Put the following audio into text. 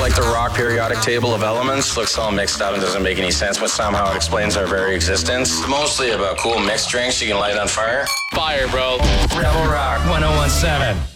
like the rock periodic table of elements. Looks all mixed up and doesn't make any sense, but somehow it explains our very existence. It's mostly about cool mixed drinks you can light on fire. Fire, bro. Rebel Rock 1017.